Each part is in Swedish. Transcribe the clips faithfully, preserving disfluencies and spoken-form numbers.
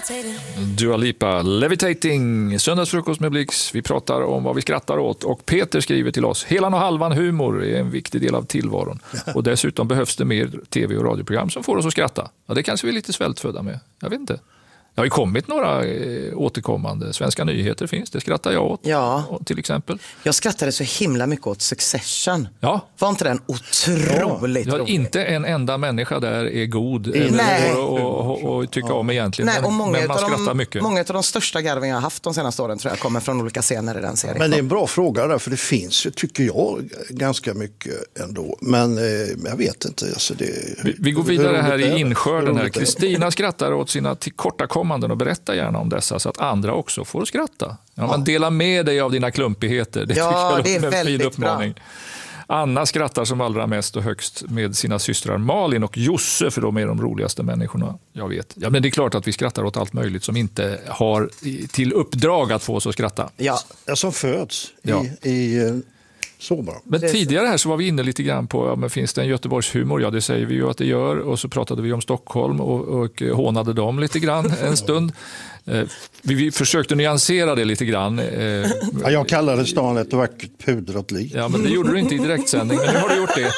Dua Lipa, Levitating, söndagsfrukost med Blix. Vi pratar om vad vi skrattar åt och Peter skriver till oss: helan och halvan humor är en viktig del av tillvaron och dessutom behövs det mer tv- och radioprogram som får oss att skratta. Ja, det kanske vi är lite svältfödda med, jag vet inte. Det har ju kommit några eh, återkommande. Svenska nyheter finns, det skrattar jag åt. Ja. Till exempel. Jag skrattade så himla mycket åt Succession. Ja. Var inte den otroligt ja. rolig? Inte en enda människa där är god Nej. eller, och, och, och, och tycka om egentligen. Nej, och många men man av skrattar de, mycket. Många av de största garven jag har haft de senaste åren tror jag kommer från olika scener i den serien. Men det är en bra fråga där, för det finns ju, tycker jag, ganska mycket ändå. Men eh, jag vet inte. Alltså det, vi, vi går vidare här i inskörden. här. Kristina skrattar åt sina tillkortakommanden och berättar gärna om dessa så att andra också får skratta. Ja, ja. Man delar med dig av dina klumpigheter. Det ja, tycker jag det är är en fin väldigt uppmaning. Bra. Anna skrattar som allra mest och högst med sina systrar Malin och Josse, för de är de roligaste människorna jag vet. Ja, men det är klart att vi skrattar åt allt möjligt som inte har till uppdrag att få oss att skratta. Ja, ja som föds ja. i, i sommar. Men tidigare här så var vi inne lite grann på, ja, men finns det en Göteborgshumor? Ja, det säger vi ju att det gör. Och så pratade vi om Stockholm och, och hånade dem lite grann en stund. Eh, vi, vi försökte nyansera det lite grann. Eh, ja, jag kallade stan ett vackert pudrat liv. Ja, men det gjorde du inte i direktsändning, men nu har du gjort det.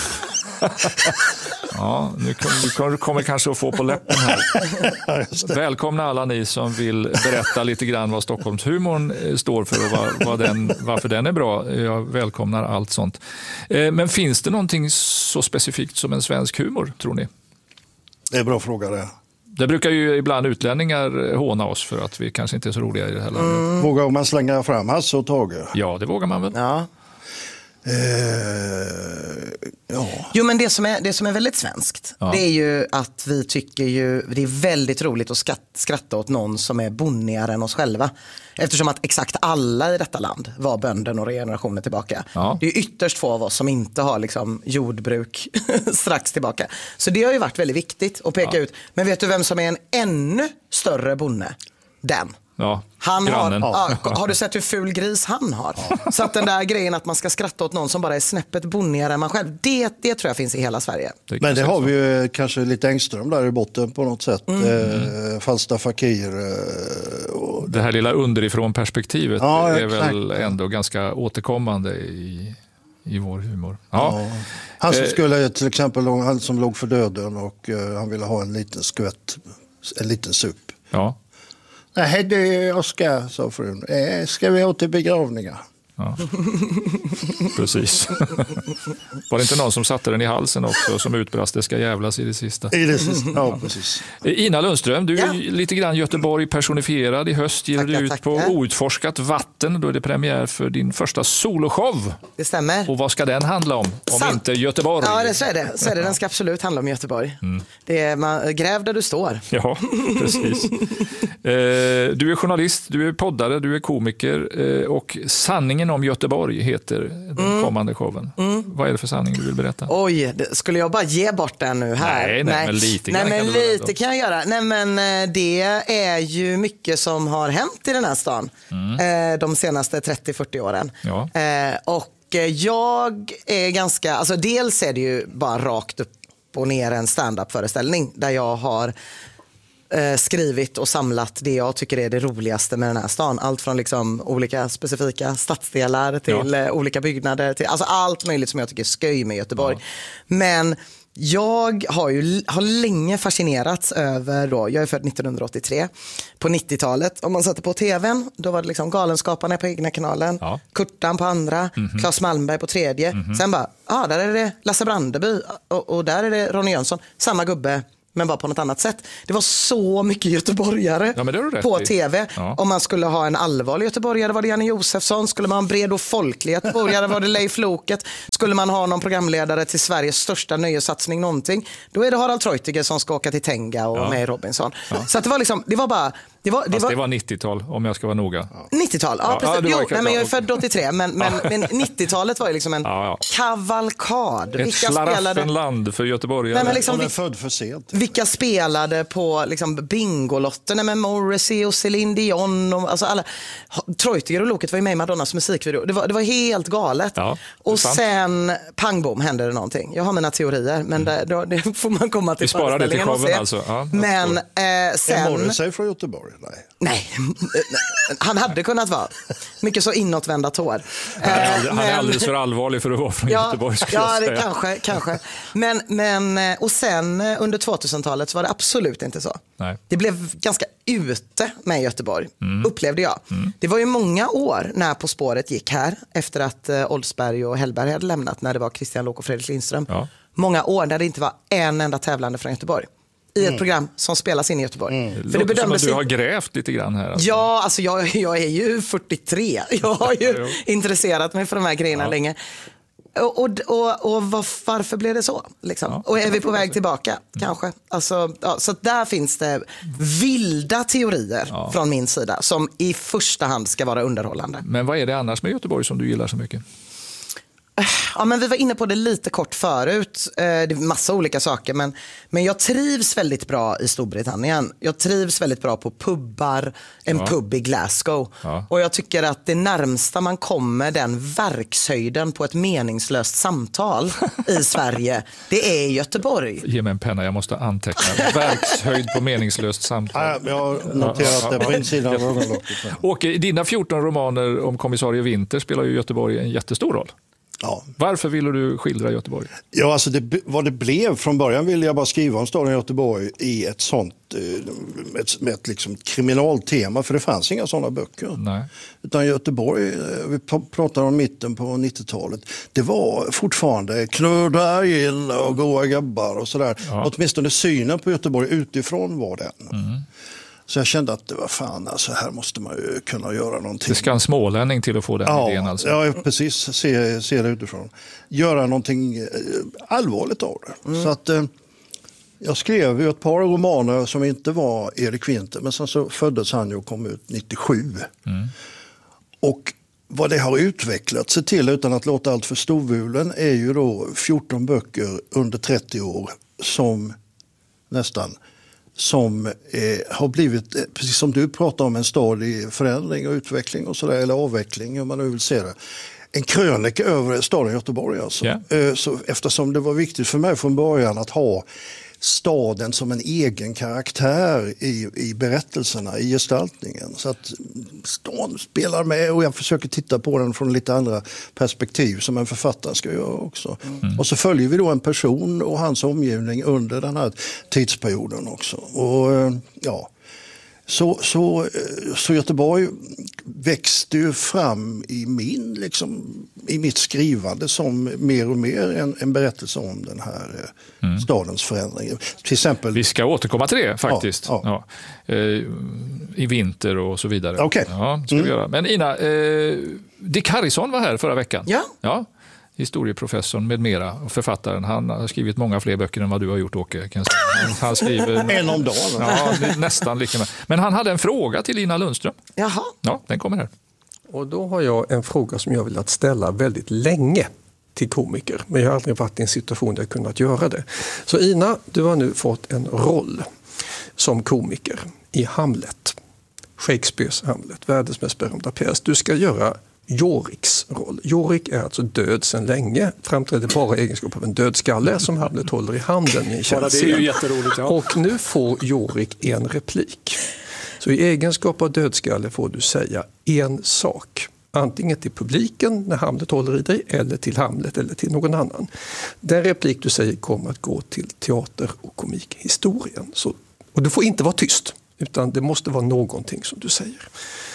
Ja, nu kommer du kommer kanske att få på läppen här. Välkomna alla ni som vill berätta lite grann vad Stockholmshumorn står för och vad, vad den, varför den är bra. Jag välkomnar allt sånt. Men finns det någonting så specifikt som en svensk humor, tror ni? Det är en bra fråga det. Det brukar ju ibland utlänningar håna oss för att vi kanske inte är så roliga i det här landet. Mm. Vågar man slänga fram Hasse och Tage? Ja, det vågar man väl. Ja. Eh, ja. Jo, men det som är, det som är väldigt svenskt, ja. Det är ju att vi tycker ju, det är väldigt roligt att skratta, skratta åt någon som är bonnigare än oss själva. Eftersom att exakt alla i detta land var bönder några generationer tillbaka. Ja. Det är ytterst få av oss som inte har liksom jordbruk strax tillbaka. Så det har ju varit väldigt viktigt att peka ja. ut. Men vet du vem som är en ännu större bonde? Den. Ja, han har, ja, har du sett hur ful gris han har? Ja. Så att den där grejen att man ska skratta åt någon som bara är snäppet bonnigare än man själv, det, det tror jag finns i hela Sverige. Det Men det har vi ju kanske lite Engström där i botten på något sätt. Mm. Eh, Falsta Fakir. Eh, och... Det här lilla underifrån perspektivet ja, är väl ändå ganska återkommande i, i vår humor. Ja. Ja. Han som skulle till exempel, han som låg för döden och uh, han ville ha en liten skvätt, en liten supp. Ja. Nej du Oskar, sa frun. Eh, ska vi ha till begravningar? Ja. Precis. Var det inte någon som satte den i halsen också som utbrast det ska jävlas i det sista? I det sista, ja precis. Ina Lundström, du är ja. lite grann Göteborg personifierad. I höst ger du ut tackar. på Outforskat vatten. Då är det premiär för din första soloshow. Det stämmer. Och vad ska den handla om? Om Sant. inte Göteborg? Ja, det så är det. Så är det. Den ska absolut handla om Göteborg. Mm. Det är, man, gräv där du står. Ja, precis. eh, du är journalist, du är poddare, du är komiker eh, och sanningen om Göteborg heter den mm. kommande showen. Mm. Vad är det för sanning du vill berätta? Oj, det, skulle jag bara ge bort den nu här? Nej, nej, nej. men lite, nej, men kan, lite kan jag göra. Nej, men det är ju mycket som har hänt i den här stan mm. eh, de senaste trettio till fyrtio åren. Ja. Eh, och jag är ganska, alltså dels är det ju bara rakt upp och ner en stand-up-föreställning där jag har skrivit och samlat det jag tycker är det roligaste med den här stan. Allt från liksom olika specifika stadsdelar till ja. olika byggnader. Till, alltså allt möjligt som jag tycker är sköj med Göteborg. Ja. Men jag har ju har länge fascinerats över, då, jag är född nittonhundraåttiotre, på nittiotalet. Om man satte på tvn, då var det liksom Galenskaparna på egna kanalen, ja. Kurtan på andra, mm-hmm. Claes Malmberg på tredje. Mm-hmm. Sen bara, ja ah, där är det Lasse Brandeby och, och där är det Ronny Jönsson. Samma gubbe. Men bara på något annat sätt. Det var så mycket göteborgare ja, på tv. Ja. Om man skulle ha en allvarlig göteborgare var det Janne Josefsson. Skulle man ha en bred och folklig göteborgare var det Leif Loket. Skulle man ha någon programledare till Sveriges största nöjesatsning någonting, då är det Harald Treutiger som ska åka till Tenga och ja. med Robinson. Ja. Så att det var liksom, det var bara, Det var, det Fast var, det var nittiotal om jag ska vara noga. nittiotal, ja, Ja, precis. ja, det var jo, exakt, nej, men jag är ja, född åttiotre, men, men, men nittiotalet var ju liksom en Ja, ja. kavalkad. Ett slaraffenland för Göteborg. Nej, men liksom, Hon är vil- född för sent. vilka spelade på liksom, Bingolotterna med Morrissey och Céline Dion. Och, alltså alla, Treutiger och Loket var ju med i Madonnas musikvideo. Det var, det var helt galet. Ja, det är och sant. sen, pang bom, hände det någonting. Jag har mina teorier, men det, då, det får man komma till Vi sparar det till föreställningen och showen se. alltså. Ja, men eh, Är sen... Morrissey från Göteborg? Nej. Nej, han hade kunnat vara. Mycket så inåtvända tår. Han är, alldeles, Eh, han är men- alldeles för allvarlig för att vara från Ja, Göteborg. skulle ja jag det säga. kanske, kanske. Men, men, eh, och sen eh, under tvåtusentalet så var det absolut inte så. Nej. Det blev ganska ute med Göteborg, upplevde jag. Det var ju många år när På spåret gick här, efter att eh, Oldsberg och Hellberg hade lämnat, när det var Christian Lok och Fredrik Lindström. Ja. Många år där det inte var en enda tävlande från Göteborg. I ett program som spelas in i Göteborg. Det För låter det som att bedömdes du i- har grävt lite grann här. Alltså. Ja, alltså jag, jag är ju fyrtiotre. Jag har ju Jo. intresserat mig för de här grejerna Ja. länge. Och, och, och, och var, varför blev det så? Liksom? Ja, och det är kan vi man på fråga väg sig. tillbaka? Kanske. Alltså, ja, så att där finns det vilda teorier Ja. från min sida som i första hand ska vara underhållande. Men vad är det annars med Göteborg som du gillar så mycket? Ja, men vi var inne på det lite kort förut. Eh, Det är massa olika saker. Men, men jag trivs väldigt bra i Storbritannien. Jag trivs väldigt bra på pubbar. En Ja. pub i Glasgow. Ja. Och jag tycker att det närmsta man kommer den verkshöjden på ett meningslöst samtal i Sverige, det är Göteborg. Ge mig en penna, jag måste anteckna. Verkshöjd på meningslöst samtal. Nej, jag har noterat det på insidan av ögonlocket. Åke, i dina fjorton romaner om kommissarie Winter spelar ju Göteborg en jättestor roll. Ja. Varför ville du skildra Göteborg? Ja, alltså det, vad det blev från början ville jag bara skriva om staden Göteborg i ett sånt eh, ett, med ett liksom kriminaltema, för det fanns inga sådana böcker. Nej. Utan Göteborg, eh, vi pr- pratar om mitten på nittiotalet, det var fortfarande knöda in och goa gabbar och sådär. Ja. Åtminstone synen på Göteborg utifrån var den. Mm. Så jag kände att det var fan, alltså här måste man ju kunna göra någonting. Det ska en smålänning till att få den Ja, idén alltså. ja, precis. Se, se det utifrån. Göra någonting eh, allvarligt av det. Mm. Så att, eh, jag skrev ju ett par romaner som inte var Erik Winter, men sen så föddes han ju och kom ut nittiosju. Mm. Och vad det har utvecklat sig till, utan att låta allt för storvulen, är ju då fjorton böcker under trettio år som nästan som eh, har blivit, eh, precis som du pratar om, en stad i förändring och utveckling och sådär, eller avveckling, hur man nu vill se det. En krönika över staden Göteborg alltså. Ja. Eh, så, eftersom det var viktigt för mig från början att ha staden som en egen karaktär i, i berättelserna, i gestaltningen. Så att stan spelar med och jag försöker titta på den från lite andra perspektiv som en författare ska göra också. Mm. Och så följer vi då en person och hans omgivning under den här tidsperioden också. Och eh, ja... Så, så, så Göteborg växte ju fram i, min, liksom, i mitt skrivande som mer och mer en, en berättelse om den här mm. stadens förändring. Till exempel, Vi ska återkomma till det faktiskt. Ja, ja. Ja. Eh, I vinter och så vidare. Okej. Ja, ska Mm. vi göra. Men Ina, eh, Dick Harrison var här förra veckan. Ja. Ja. Historieprofessorn med mera och författaren. Han har skrivit många fler böcker än vad du har gjort, Åke. Kan jag säga. Han skriver en om dagen. Ja, nästan lika med. Men han hade en fråga till Ina Lundström. Jaha. Ja, den kommer här. Och då har jag en fråga som jag vill att ställa väldigt länge till komiker. Men jag har aldrig varit i en situation där jag kunnat göra det. Så Ina, du har nu fått en roll som komiker i Hamlet. Shakespeares Hamlet, världens mest berömda pjäs. Du ska göra Yoriks roll. Yorik är alltså död sedan länge, framträder bara i egenskap av en dödskalle som Hamlet håller i handen i en känd det är ju scen. jätteroligt, ja. Och nu får Yorik en replik. Så i egenskap av dödskalle får du säga en sak. Antingen till publiken när Hamlet håller i dig, eller till Hamlet eller till någon annan. Den replik du säger kommer att gå till teater- och komikhistorien. Så, och du får inte vara tyst, utan det måste vara någonting som du säger.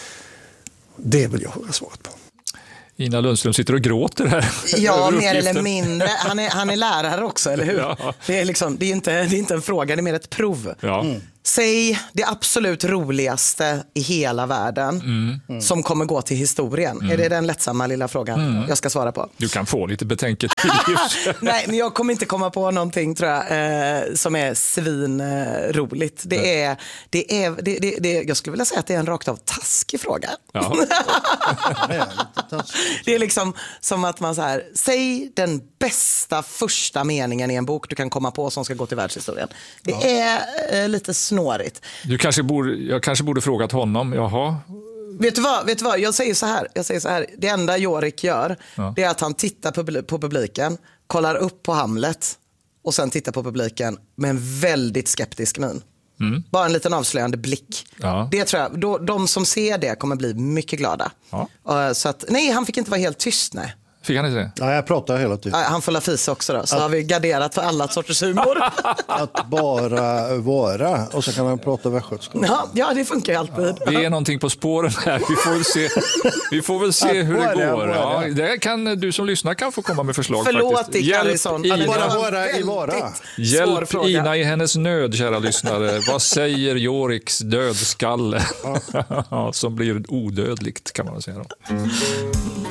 Det vill jag höra svaret på. Ina Lundström sitter och gråter här. Ja, över mer eller uppgiften. mindre. Han är, han är lärare också, eller hur? Ja. Det är, liksom, det, är inte, det är inte en fråga, det är mer ett prov. Ja. Mm. Säg det absolut roligaste i hela världen mm. Mm. som kommer gå till historien. Mm. Är det den lättsamma lilla frågan mm. jag ska svara på? Du kan få lite betänketid. Nej, men jag kommer inte komma på någonting tror jag, eh, som är svinroligt. Det mm. är, det är det, det, det, jag skulle vilja säga att det är en rakt av taskig fråga. Ja. Det är liksom som att man så här, säg den bästa första meningen i en bok du kan komma på som ska gå till världshistorien. Det ja. är eh, lite snårigt. Du kanske borde, jag kanske borde frågat honom, jaha. Vet du vad, vet du vad? Jag säger så här, jag säger så här. Det enda Jorik gör, ja. det är att han tittar på, på publiken, kollar upp på Hamlet och sen tittar på publiken med en väldigt skeptisk min. Mm. Bara en liten avslöjande blick. Ja. Det tror jag, då, de som ser det kommer bli mycket glada. Ja. Uh, så att, nej, han fick inte vara helt tyst, nej. Fick han inte det? Ja, jag pratar hela tiden. Ja, han får la fisa också då, så att, har vi garderat för alla sorters humor. Att bara vara, och så kan man prata västgötska. Ja, ja, det funkar ju alltid. Ja. Det är någonting på spåren här. Vi får väl se, vi får väl se hur det går. Ja, det kan, du som lyssnar kan få komma med förslag. Förlåt, faktiskt. Hjälp Ina. Att bara vara i vara. Hjälp Ina i hennes nöd, kära lyssnare. Vad säger Joriks dödskalle? Ja. Som blir odödligt, kan man säga då.